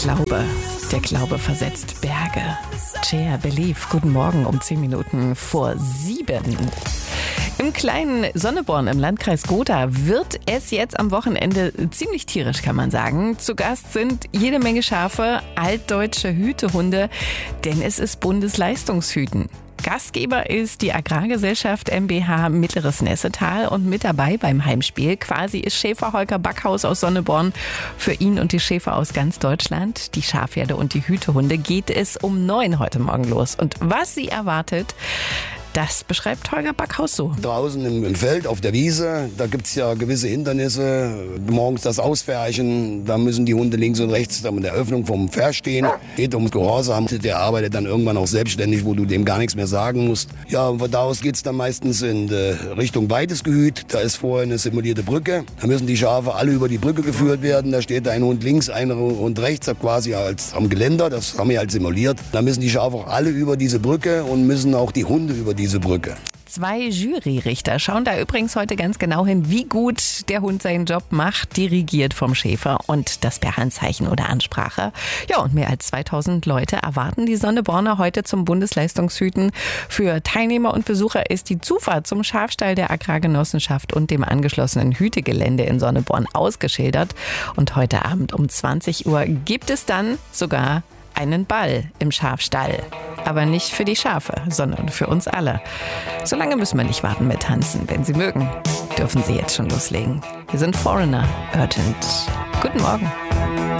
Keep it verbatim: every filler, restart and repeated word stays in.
Glaube. Der Glaube versetzt Berge. Share, Believe. Guten Morgen um zehn Minuten vor sieben. Im kleinen Sonneborn im Landkreis Gotha wird es jetzt am Wochenende ziemlich tierisch, kann man sagen. Zu Gast sind jede Menge Schafe, altdeutsche Hütehunde, denn es ist Bundesleistungshüten. Gastgeber ist die Agrargesellschaft M B H Mittleres Nessetal und mit dabei beim Heimspiel quasi ist Schäfer Holger Backhaus aus Sonneborn. Für ihn und die Schäfer aus ganz Deutschland, die Schafherde und die Hütehunde, geht es um neun heute Morgen los. Und was sie erwartet, das beschreibt Holger Backhaus so. Draußen im, im Feld, auf der Wiese, da gibt es ja gewisse Hindernisse. Morgens das Ausfärchen, da müssen die Hunde links und rechts mit der Öffnung vom Pferd stehen. Geht ums Gehorsam. Der arbeitet dann irgendwann auch selbstständig, wo du dem gar nichts mehr sagen musst. Ja, und von da aus geht es dann meistens in äh, Richtung weites Gehüt. Da ist vorher eine simulierte Brücke. Da müssen die Schafe alle über die Brücke geführt werden. Da steht ein Hund links, ein Hund rechts, quasi als am Geländer. Das haben wir halt simuliert. Da müssen die Schafe auch alle über diese Brücke und müssen auch die Hunde über die diese Brücke. Zwei Juryrichter schauen da übrigens heute ganz genau hin, wie gut der Hund seinen Job macht, dirigiert vom Schäfer und das per Handzeichen oder Ansprache. Ja, und mehr als zweitausend Leute erwarten die Sonneborner heute zum Bundesleistungshüten. Für Teilnehmer und Besucher ist die Zufahrt zum Schafstall der Agrargenossenschaft und dem angeschlossenen Hütegelände in Sonneborn ausgeschildert. Und heute Abend um zwanzig Uhr gibt es dann sogar einen Ball im Schafstall. Aber nicht für die Schafe, sondern für uns alle. So lange müssen wir nicht warten mit Tanzen. Wenn Sie mögen, dürfen Sie jetzt schon loslegen. Wir sind Foreigner, Urgent. Guten Morgen.